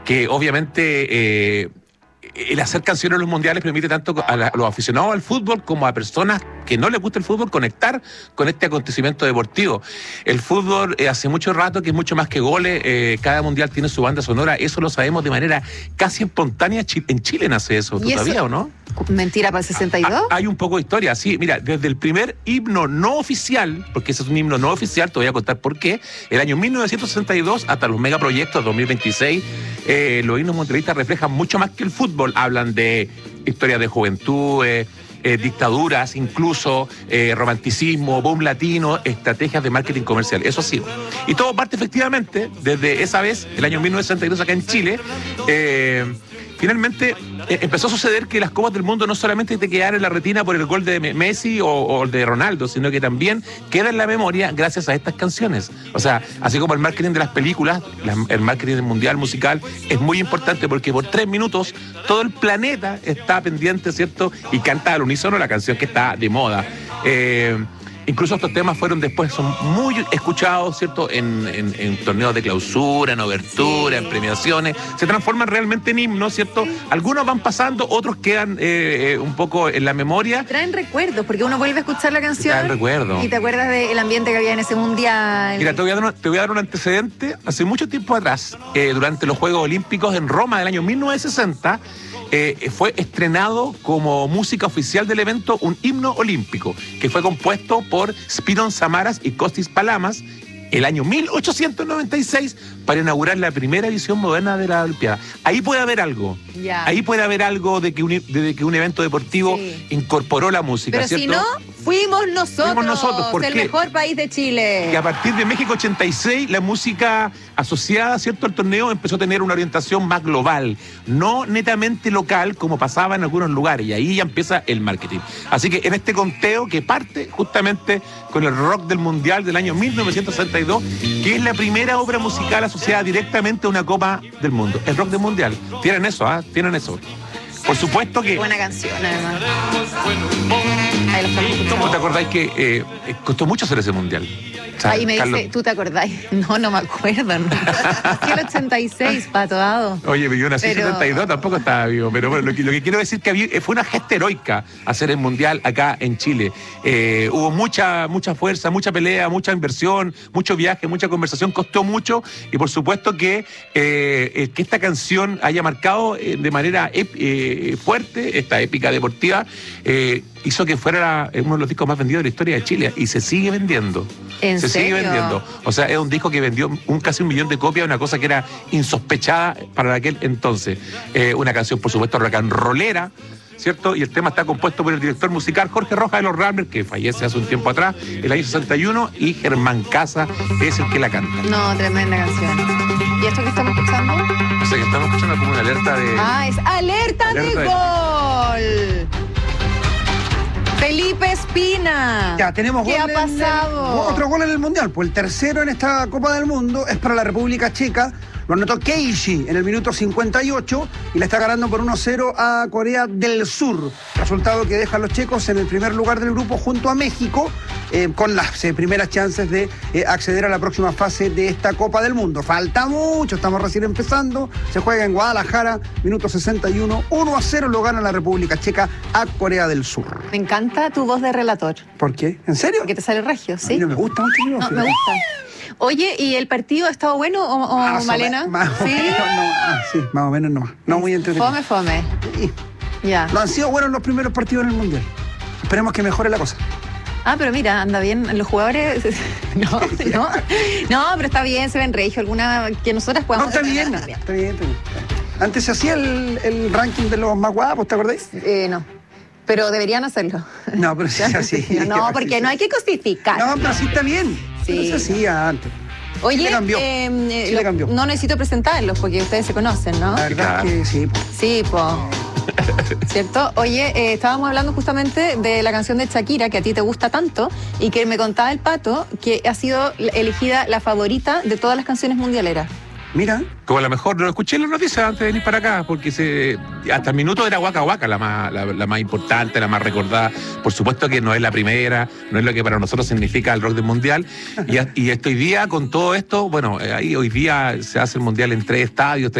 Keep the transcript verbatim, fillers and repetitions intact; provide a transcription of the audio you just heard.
que obviamente eh, el hacer canciones en los mundiales permite tanto a, la, a los aficionados al fútbol como a personas que no les gusta el fútbol conectar con este acontecimiento deportivo. El fútbol eh, hace mucho rato que es mucho más que goles, eh, cada mundial tiene su banda sonora, eso lo sabemos de manera casi espontánea. En Chile nace eso, ¿tú sabías o no? ¿Mentira para el sesenta y dos? Ah, hay un poco de historia, sí. Mira, desde el primer himno no oficial, porque ese es un himno no oficial, te voy a contar por qué, el año mil novecientos sesenta y dos hasta los megaproyectos dos mil veintiséis, eh, los himnos mundialistas reflejan mucho más que el fútbol. Hablan de historias de juventud, eh, eh, dictaduras, incluso eh, romanticismo, boom latino, estrategias de marketing comercial. Eso sí. Y todo parte efectivamente desde esa vez, el año mil novecientos sesenta y dos acá en Chile. Eh, Finalmente eh, empezó a suceder que las Copas del Mundo no solamente te quedaron en la retina por el gol de Messi o, o el de Ronaldo, sino que también queda en la memoria gracias a estas canciones. O sea, así como el marketing de las películas, la, el marketing mundial musical es muy importante porque por tres minutos todo el planeta está pendiente, ¿cierto? Y canta al unísono la canción que está de moda. Eh, Incluso estos temas fueron después, son muy escuchados, ¿cierto? En, en, en torneos de clausura, en obertura, sí, en premiaciones. Se transforman realmente en himnos, ¿cierto? Algunos van pasando, otros quedan eh, eh, un poco en la memoria. Traen recuerdos, porque uno vuelve a escuchar la canción. Traen recuerdos. Y te acuerdas del ambiente que había en ese mundial. Mira, te voy a dar un, te voy a dar un antecedente. Hace mucho tiempo atrás, eh, durante los Juegos Olímpicos en Roma del año mil novecientos sesenta, Eh, fue estrenado como música oficial del evento un himno olímpico que fue compuesto por Spiron Samaras y Kostis Palamas el año mil ochocientos noventa y seis para inaugurar la primera edición moderna de la Olimpiada. Ahí puede haber algo. Ya. Ahí puede haber algo de que un, de que un evento deportivo sí. incorporó la música. Pero ¿cierto? si no, fuimos nosotros, fuimos nosotros ¿por el qué? mejor país de Chile. Que a partir de México ochenta y seis la música asociada, ¿cierto?, al torneo empezó a tener una orientación más global, no netamente local como pasaba en algunos lugares, y ahí ya empieza el marketing. Así que en este conteo que parte justamente con el rock del mundial del año mil novecientos sesenta y dos, que es la primera obra musical asociada directamente a una Copa del Mundo, el rock del mundial. Tienen eso, ¿ah? ¿eh? Tienen eso. Por supuesto que... Buena canción, además. Ahí lo ¿Cómo te acordáis que eh, costó mucho hacer ese mundial? O sea, ahí me Carlos... dice, ¿tú te acordás? No, no me acuerdo. No. Nací el ochenta y seis, Pato Dado. Oye, yo nací en pero... setenta y dos, tampoco estaba vivo. Pero bueno, lo que, lo que quiero decir es que había, fue una gesta heroica hacer el mundial acá en Chile. Eh, hubo mucha, mucha fuerza, mucha pelea, mucha inversión, mucho viaje, mucha conversación, costó mucho. Y por supuesto que, eh, que esta canción haya marcado eh, de manera eh, fuerte, esta épica deportiva, eh, hizo que fuera uno de los discos más vendidos de la historia de Chile y se sigue vendiendo. ¿En se serio? sigue vendiendo. O sea, es un disco que vendió un, casi un millón de copias, una cosa que era insospechada para aquel entonces. Eh, una canción, por supuesto, rock and rollera, ¿cierto? Y el tema está compuesto por el director musical Jorge Rojas de los Ramblers, que fallece hace un tiempo atrás, el año sesenta y uno, y Germán Casa es el que la canta. No, tremenda canción. ¿Y esto que estamos escuchando? O sea, que estamos escuchando como una alerta de... Ah, es alerta, alerta de, de gol. Felipe Espina. Ya, tenemos ¿Qué gol ha pasado? En el, otro gol en el Mundial. Pues el tercero en esta Copa del Mundo es para la República Checa. Lo anotó Keishi en el minuto cincuenta y ocho y le está ganando por uno cero a Corea del Sur. Resultado que deja a los checos en el primer lugar del grupo junto a México, eh, con las eh, primeras chances de eh, acceder a la próxima fase de esta Copa del Mundo. Falta mucho, estamos recién empezando. Se juega en Guadalajara, minuto sesenta y uno. uno a cero lo gana la República Checa a Corea del Sur. Me encanta tu voz de relator. ¿Por qué? ¿En serio? Porque te sale regio, ¿sí? A mí no me gusta mucho mi voz. No, me gusta. Oye, ¿y el partido ha estado bueno o, o ah, Malena? Más o ¿Sí? menos no, ah, sí, más o menos no. No muy entretenido. Fome, fome. Sí. Ya. No han sido buenos los primeros partidos en el Mundial. Esperemos que mejore la cosa. Ah, pero mira, anda bien. Los jugadores... No, no. No, pero está bien, se ven regio. Alguna que nosotras podamos... No, está bien, está bien, está bien, está bien. Antes se hacía el, el ranking de los más guapos, ¿te acordáis? Eh, no. Pero deberían hacerlo. No, pero sí se hacía. No, porque no hay que justificar. No, pero sí está bien. Sí. Pero se hacía antes. Oye, Chile cambió. Eh, Chile lo, cambió. No necesito presentarlos porque ustedes se conocen, ¿no? La verdad es que sí. Sí, po. ¿Cierto? Oye, eh, estábamos hablando justamente de la canción de Shakira, que a ti te gusta tanto, y que me contaba el Pato que ha sido elegida la favorita de todas las canciones mundialeras. Mira. Como a lo mejor lo escuché en las noticias antes de venir para acá, porque se, hasta el minuto era Waka Waka la más, la, la más importante, la más recordada. Por supuesto que no es la primera, no es lo que para nosotros significa el rock del mundial. Y, y este hoy día, con todo esto, bueno, ahí hoy día se hace el mundial en tres estadios,